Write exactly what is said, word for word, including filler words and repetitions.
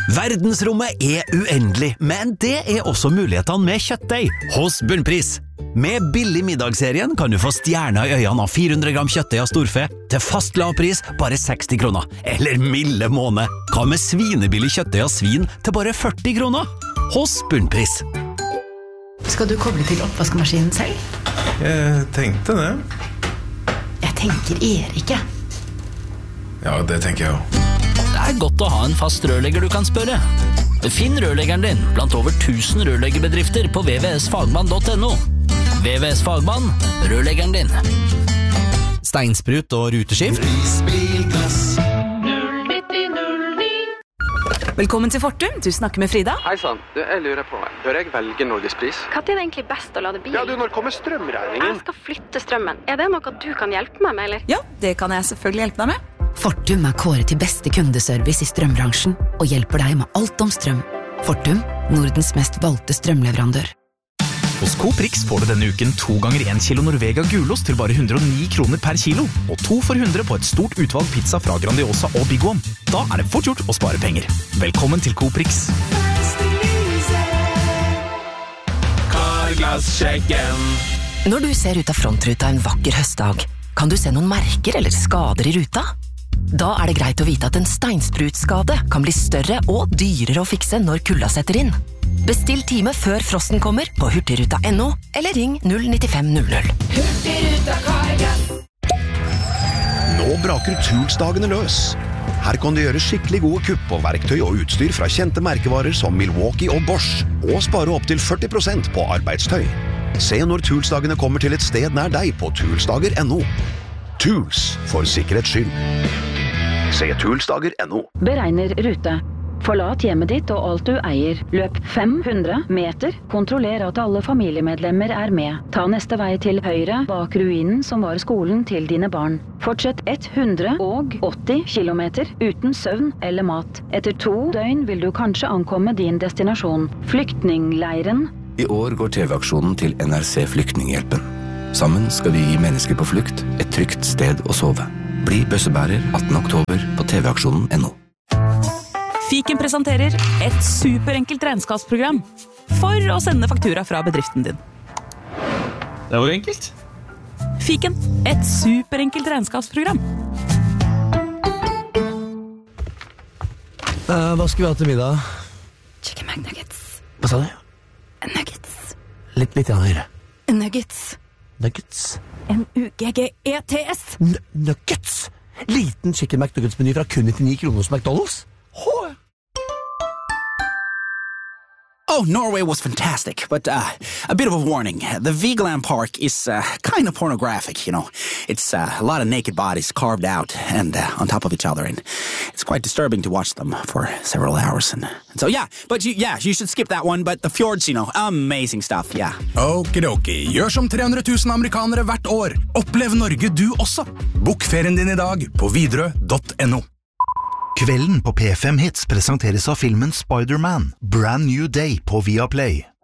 Verdensrommet er uendelig, men det er også mulighetene med kjøttdeig hos Bunnpris. Med billig middagsserien kan du få stjerner i øynene av fire hundre gram kjøttdeig av storfe til fast lavpris bare seksti kroner. Eller milde måned. Hva med svinebillig kjøttdeig av svin til bare førti kroner? Hos Bunnpris. Skal du koble til oppvaskemaskinen selv? Jeg tenkte det. Jeg tenker Erike. Ja, det tenker jeg også. Det er godt å ha en fast rørlegger du kan spørre. Finn rørleggeren din blant over tusen rørleggerbedrifter på w w w punktum fagmann punktum no. W W S Fagmann, rørleggeren din. Steinsprut og ruteskift. Velkommen til Fortum, du snakker med Frida. Hei sann, du, jeg lurer på, bør jeg velge Norgespris? Hva er det egentlig best å lade bil? Ja, du, når kommer strømregningen? Jeg skal flytte strømmen. Er det noe du kan hjelpe meg med, eller? Ja, det kan jeg selvfølgelig hjelpe deg med. Fortum er kåret til beste kundeservice i strømbransjen og hjelper deg med alt om strøm. Fortum, Nordens mest valgte strømleverandør. Hos Coop Rix får du denne uken to ganger en kilo Norvega gulost til bare hundre og ni kroner per kilo, og to for hundre på et stort utvalg pizza fra Grandiosa og Big One. Da er det fort gjort å spare penger. Velkommen til Coop Rix. Karglass-sjekken. Når du ser ut av frontruta en vakker høstdag, kan du se noen merker eller skader i ruta? Da er det greit å vite at en steinsprutskade kan bli større og dyrere å fikse når kulda setter inn. Bestill time før frosten kommer på hurtigruta punktum no, eller ring null ni fem null null. Hurtigruta Karglass. Nå braker Toolsdagene løs. Her kan du gjøre skikkelig gode kupp på verktøy og utstyr fra kjente merkevarer som Milwaukee og Bosch, og spare opp til førti prosent på arbeidstøy. Se når Toolsdagene kommer til et sted nær deg på toolsdager punktum no. Tools, for sikkerhets skyld. Se toolsdager punktum no. Beregner rute. Forlat hjemmet ditt og alt du eier. Løp fem hundre meter. Kontroller at alle familiemedlemmer er med. Ta neste vei til høyre bak ruinen som var skolen til dine barn. Fortsett hundre og åtti kilometer uten søvn eller mat. Etter to døgn vil du kanskje ankomme din destinasjon. Flyktningleiren. I år går T V-aksjonen til N R C Flyktninghjelpen. Sammen skal vi gi mennesker på flukt et trygt sted å sove. Bli bøssebærer attende oktober på T V-aksjonen punktum no. Fiken presenterer et superenkelt regnskapsprogram for å sende faktura fra bedriften din. Det var enkelt. Fiken, et superenkelt regnskapsprogram. Uh, hva skal vi ha til middag? Chicken McNuggets. Hva sa du? Nuggets. Litt, litt høyere. Nuggets. Nuggets. N U G G E T S. N- nuggets? Liten chicken McNuggets-meny fra kun nittini kroner hos McDonald's? Hå! Oh, Norway was fantastic, but uh, a bit of a warning. The Vigeland Park is uh, kind of pornographic, you know. It's uh, a lot of naked bodies carved out and uh, on top of each other, and it's quite disturbing to watch them for several hours. And, and so, yeah, but you, yeah, you should skip that one, but the fjords, you know, amazing stuff, yeah. Okidoki, gjør som tre hundre tusen amerikanere hvert år. Opplev Norge du også. Bok ferien din i dag på widerøe punktum no. Kvelden på P fem Hits presenteres av filmen Spider-Man, Brand New Day på Viaplay.